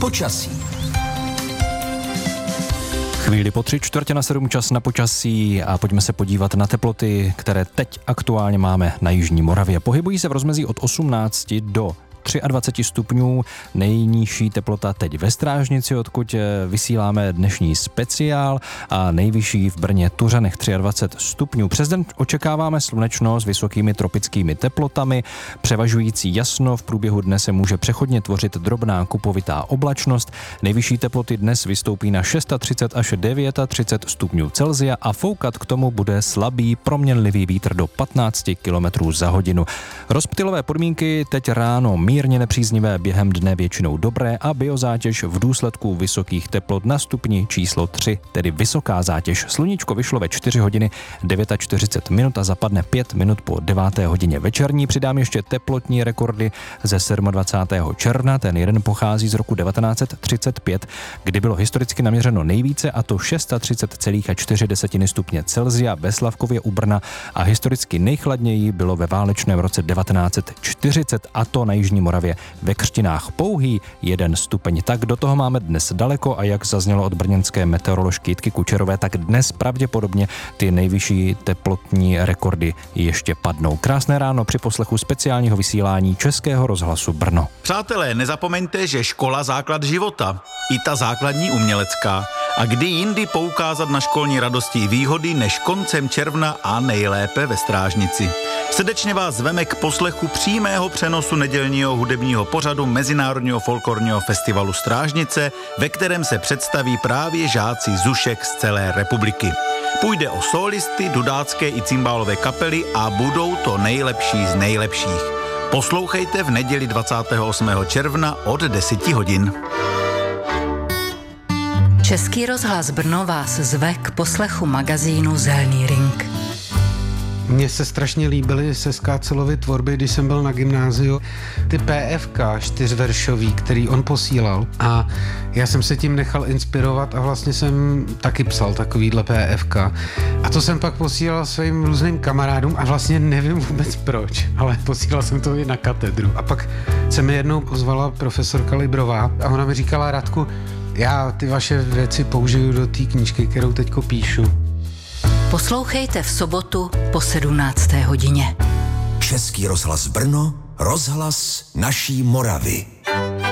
počasí. Chvíli po 6:45 čas na počasí a pojďme se podívat na teploty, které teď aktuálně máme na jižní Moravě. Pohybují se v rozmezí od 18 do 23 stupňů, nejnižší teplota teď ve Strážnici, odkud vysíláme dnešní speciál, a nejvyšší v Brně Tuřanech 23 stupňů. Přes den očekáváme slunečno s vysokými tropickými teplotami, převažující jasno, v průběhu dne se může přechodně tvořit drobná kupovitá oblačnost. Nejvyšší teploty dnes vystoupí na 630 až 39 stupňů Celsia a foukat k tomu bude slabý proměnlivý vítr do 15 km za hodinu. Rozptylové podmínky teď ráno mírně nepříznivé, během dne většinou dobré a biozátěž v důsledku vysokých teplot na stupni číslo 3, tedy vysoká zátěž. Sluníčko vyšlo ve 4 hodiny 49 minut a zapadne 5 minut po 9. hodině večerní. Přidám ještě teplotní rekordy ze 27. června, ten jeden pochází z roku 1935, kdy bylo historicky naměřeno nejvíce, a to 630,4 stupně Celsia ve Slavkově u Brna, a historicky nejchladněji bylo ve válečném roce 1940, a to na jižní Moravě ve Křtinách pouhý 1 stupeň. Tak do toho máme dnes daleko, a jak zaznělo od brněnské meteoroložky Jitky Kučerové, tak dnes pravděpodobně ty nejvyšší teplotní rekordy ještě padnou. Krásné ráno při poslechu speciálního vysílání Českého rozhlasu Brno. Přátelé, nezapomeňte, že škola základ života, i ta základní umělecká. A kdy jindy poukázat na školní radosti i výhody než koncem června a nejlépe ve Strážnici. Srdečně vás zveme k poslechu přímého přenosu nedělního hudebního pořadu Mezinárodního folklorního festivalu Strážnice, ve kterém se představí právě žáci zušek z celé republiky. Půjde o sólisty, dudácké i cimbálové kapely a budou to nejlepší z nejlepších. Poslouchejte v neděli 28. června od 10 hodin. Český rozhlas Brno vás zve k poslechu magazínu Zelný ring. Mně se strašně líbily Seskácelovy tvorby, když jsem byl na gymnáziu. Ty PFK 4veršový, který on posílal, a já jsem se tím nechal inspirovat a vlastně jsem taky psal takovýhle PFK. A to jsem pak posílal svým různým kamarádům a vlastně nevím vůbec proč, ale posílal jsem to i na katedru. A pak se mi jednou pozvala profesorka Librová a ona mi říkala: Radku, já ty vaše věci použiju do té knížky, kterou teďko píšu. Poslouchejte v sobotu po 17. hodině. Český rozhlas Brno, rozhlas naší Moravy.